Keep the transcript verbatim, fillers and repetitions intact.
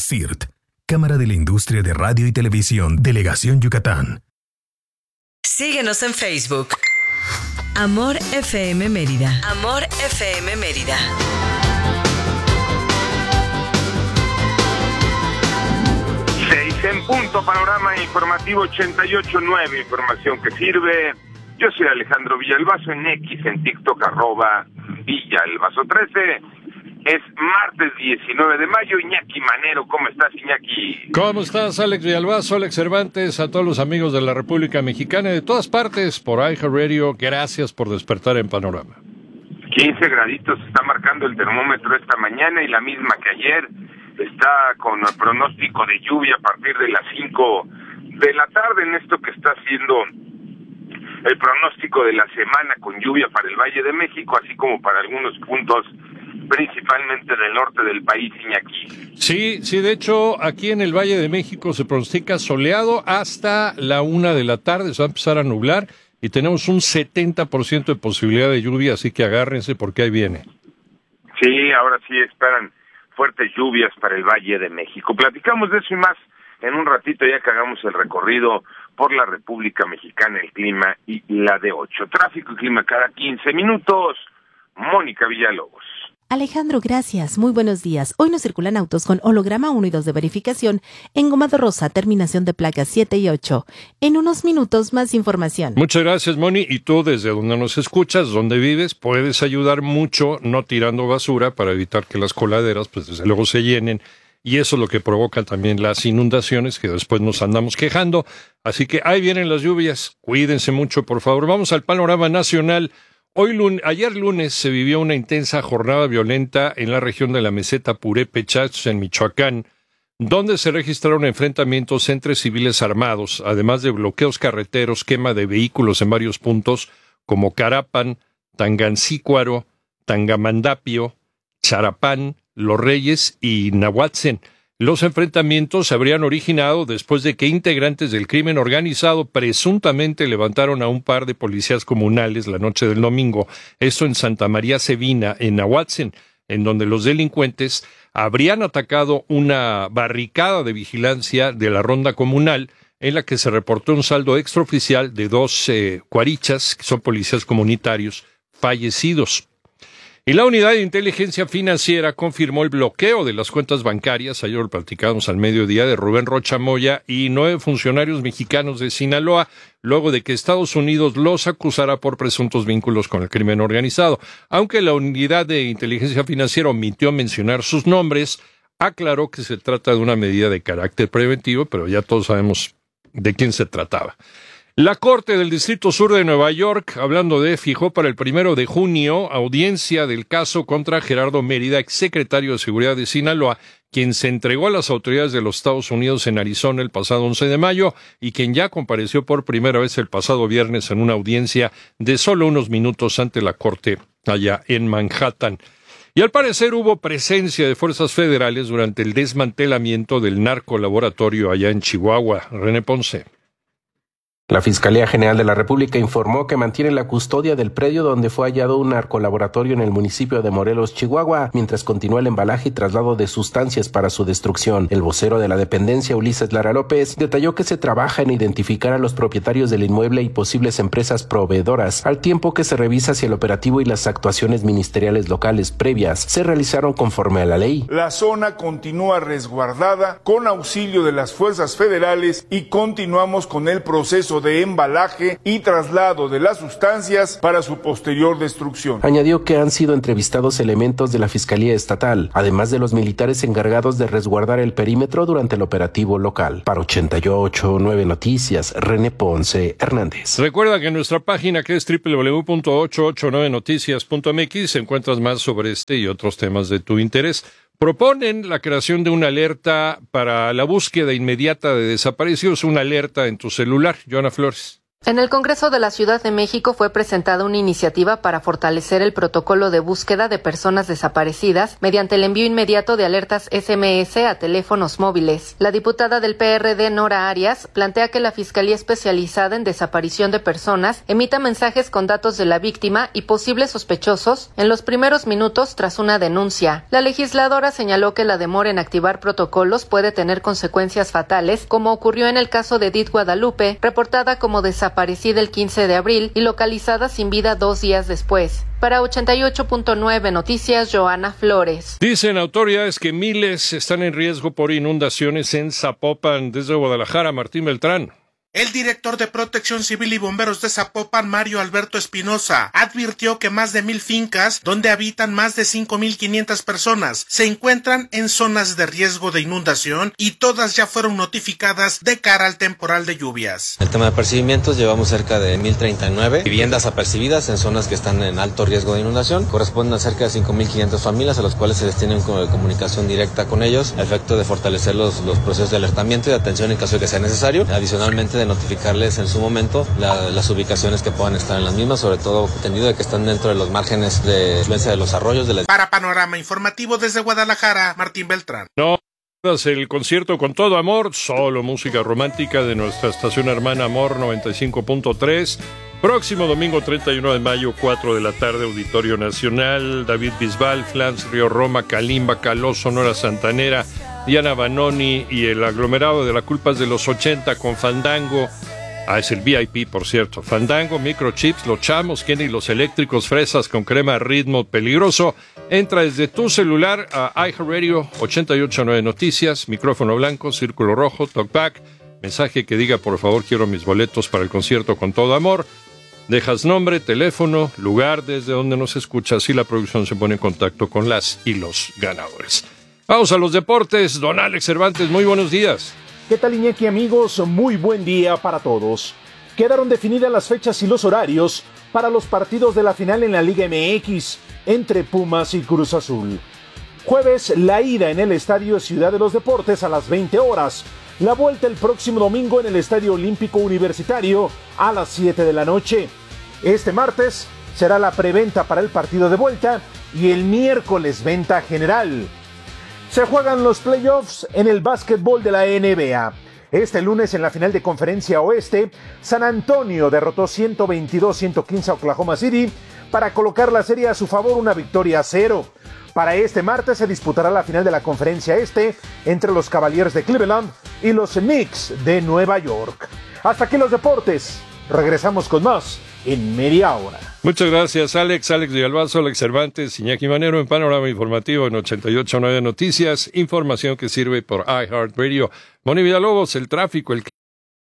C I R T, Cámara de la Industria de Radio y Televisión, Delegación Yucatán. Síguenos en Facebook. Amor F M Mérida. Amor F M Mérida. Seis en punto, panorama informativo ochenta y ocho punto nueve, información que sirve. Yo soy Alejandro Villalbazo, en X, en TikTok, arroba Villalbazo trece. Es martes diecinueve de mayo. Iñaki Manero, ¿cómo estás, Iñaki? ¿Cómo estás, Alex Villalbazo, Alex Cervantes, a todos los amigos de la República Mexicana y de todas partes por iHeartRadio? Gracias por despertar en Panorama. quince graditos está marcando el termómetro esta mañana y la misma que ayer. Está con el pronóstico de lluvia a partir de las cinco de la tarde en esto que está haciendo el pronóstico de la semana, con lluvia para el Valle de México, así como para algunos puntos principalmente del norte del país, Iñaki. Sí, sí, de hecho, aquí en el Valle de México se pronostica soleado hasta la una de la tarde, se va a empezar a nublar y tenemos un setenta por ciento de posibilidad de lluvia, así que agárrense porque ahí viene. Sí, ahora sí esperan fuertes lluvias para el Valle de México. Platicamos de eso y más en un ratito, ya que hagamos el recorrido por la República Mexicana, el clima y la de ocho. Tráfico y clima cada quince minutos. Mónica Villalobos. Alejandro, gracias. Muy buenos días. Hoy nos circulan autos con holograma uno y dos de verificación, engomado rosa, terminación de placas siete y ocho. En unos minutos, más información. Muchas gracias, Moni. Y tú, desde donde nos escuchas, donde vives, puedes ayudar mucho no tirando basura para evitar que las coladeras, pues desde luego, se llenen. Y eso es lo que provoca también las inundaciones, que después nos andamos quejando. Así que ahí vienen las lluvias. Cuídense mucho, por favor. Vamos al panorama nacional. Hoy lunes, ayer lunes se vivió una intensa jornada violenta en la región de la meseta Purépechas, en Michoacán, donde se registraron enfrentamientos entre civiles armados, además de bloqueos carreteros, quema de vehículos en varios puntos, como Carapan, Tangancícuaro, Tangamandapio, Charapán, Los Reyes y Nahuatzen. Los enfrentamientos se habrían originado después de que integrantes del crimen organizado presuntamente levantaron a un par de policías comunales la noche del domingo, esto en Santa María Sevina, en Nahuatzen, en donde los delincuentes habrían atacado una barricada de vigilancia de la ronda comunal, en la que se reportó un saldo extraoficial de dos eh, cuarichas, que son policías comunitarios, fallecidos. Y la Unidad de Inteligencia Financiera confirmó el bloqueo de las cuentas bancarias, ayer lo platicamos al mediodía, de Rubén Rocha Moya y nueve funcionarios mexicanos de Sinaloa, luego de que Estados Unidos los acusara por presuntos vínculos con el crimen organizado. Aunque la Unidad de Inteligencia Financiera omitió mencionar sus nombres, aclaró que se trata de una medida de carácter preventivo, pero ya todos sabemos de quién se trataba. La Corte del Distrito Sur de Nueva York, hablando de, fijó para el primero de junio audiencia del caso contra Gerardo Mérida, exsecretario de Seguridad de Sinaloa, quien se entregó a las autoridades de los Estados Unidos en Arizona el pasado once de mayo y quien ya compareció por primera vez el pasado viernes en una audiencia de solo unos minutos ante la Corte allá en Manhattan. Y al parecer hubo presencia de fuerzas federales durante el desmantelamiento del narcolaboratorio allá en Chihuahua. René Ponce. La Fiscalía General de la República informó que mantiene la custodia del predio donde fue hallado un narcolaboratorio en el municipio de Morelos, Chihuahua, mientras continúa el embalaje y traslado de sustancias para su destrucción. El vocero de la dependencia, Ulises Lara López, detalló que se trabaja en identificar a los propietarios del inmueble y posibles empresas proveedoras, al tiempo que se revisa si el operativo y las actuaciones ministeriales locales previas se realizaron conforme a la ley. La zona continúa resguardada con auxilio de las fuerzas federales y continuamos con el proceso de embalaje y traslado de las sustancias para su posterior destrucción. Añadió que han sido entrevistados elementos de la Fiscalía Estatal, además de los militares encargados de resguardar el perímetro durante el operativo local. Para ochenta y ocho punto nueve Noticias, René Ponce Hernández. Recuerda que en nuestra página, que es doble u doble u doble u punto ochocientos ochenta y nueve noticias punto m x, encuentras más sobre este y otros temas de tu interés. Proponen la creación de una alerta para la búsqueda inmediata de desaparecidos, una alerta en tu celular. Joana Flores. En el Congreso de la Ciudad de México fue presentada una iniciativa para fortalecer el protocolo de búsqueda de personas desaparecidas mediante el envío inmediato de alertas ese eme ese a teléfonos móviles. La diputada del P R D, Nora Arias, plantea que la Fiscalía Especializada en Desaparición de Personas emita mensajes con datos de la víctima y posibles sospechosos en los primeros minutos tras una denuncia. La legisladora señaló que la demora en activar protocolos puede tener consecuencias fatales, como ocurrió en el caso de Edith Guadalupe, reportada como desaparecida Aparecida el quince de abril y localizada sin vida dos días después. Para ochenta y ocho punto nueve Noticias, Joana Flores. Dicen autoridades que miles están en riesgo por inundaciones en Zapopan. Desde Guadalajara, Martín Beltrán. El director de Protección Civil y Bomberos de Zapopan, Mario Alberto Espinosa, advirtió que más de mil fincas, donde habitan más de cinco mil quinientas personas, se encuentran en zonas de riesgo de inundación y todas ya fueron notificadas de cara al temporal de lluvias. El tema de apercibimientos, llevamos cerca de mil treinta y nueve viviendas apercibidas en zonas que están en alto riesgo de inundación. Corresponden a cerca de cinco mil quinientas familias a las cuales se les tiene comunicación directa con ellos, a efecto de fortalecer los, los procesos de alertamiento y de atención en caso de que sea necesario. Adicionalmente, de notificarles en su momento la, las ubicaciones que puedan estar en las mismas, sobre todo entendido de que están dentro de los márgenes de influencia de los arroyos. De la... Para Panorama Informativo desde Guadalajara, Martín Beltrán. No, el concierto Con Todo Amor, solo música romántica de nuestra estación hermana Amor noventa y cinco punto tres. Próximo domingo treinta y uno de mayo, cuatro de la tarde, Auditorio Nacional. David Bisbal, Flans, Río Roma, Kalimba, Caló, Sonora Santanera, Diana Banoni y el aglomerado de la Culpas de los ochenta con Fandango. Ah, es el V I P, por cierto. Fandango, Microchips, Los Chamos, Kenny, Los Eléctricos, Fresas con Crema, Ritmo Peligroso. Entra desde tu celular a iHeartRadio, ochenta y ocho punto nueve Noticias, micrófono blanco, círculo rojo, talkback, mensaje que diga por favor quiero mis boletos para el concierto Con Todo Amor. Dejas nombre, teléfono, lugar desde donde nos escuchas y la producción se pone en contacto con las y los ganadores. Vamos a los deportes. Don Alex Cervantes, muy buenos días. ¿Qué tal, Iñaki, amigos? Muy buen día para todos. Quedaron definidas las fechas y los horarios para los partidos de la final en la Liga eme equis entre Pumas y Cruz Azul. Jueves, la ida en el Estadio Ciudad de los Deportes a las veinte horas. La vuelta el próximo domingo en el Estadio Olímpico Universitario a las siete de la noche. Este martes será la preventa para el partido de vuelta y el miércoles venta general. Se juegan los playoffs en el básquetbol de la N B A. Este lunes en la final de Conferencia Oeste, San Antonio derrotó ciento veintidós a ciento quince a Oklahoma City para colocar la serie a su favor, una victoria a cero. Para este martes se disputará la final de la Conferencia Este entre los Cavaliers de Cleveland y los Knicks de Nueva York. Hasta aquí los deportes. Regresamos con más en media hora. Muchas gracias, Alex. Alex Villalbazo, Alex Cervantes, Iñaki Manero en Panorama Informativo en ochenta y ocho punto nueve Noticias. Información que sirve por iHeartRadio. Moni Villalobos, el tráfico, el